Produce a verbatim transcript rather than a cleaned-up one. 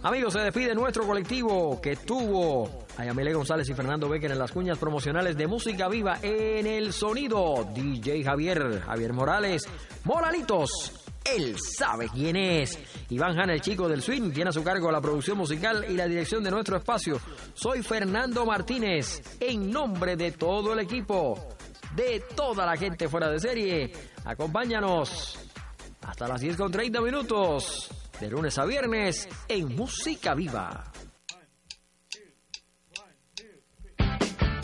Amigos, se despide nuestro colectivo que tuvo a Yamile González y Fernando Becker en las cuñas promocionales de Música Viva. En el sonido, D J Javier, Javier Morales, Moralitos. Él sabe quién es. Iván Hanna, el chico del swing, tiene a su cargo la producción musical y la dirección de nuestro espacio. Soy Fernando Martínez, en nombre de todo el equipo, de toda la gente fuera de serie. Acompáñanos hasta las diez con treinta minutos, de lunes a viernes, en Música Viva.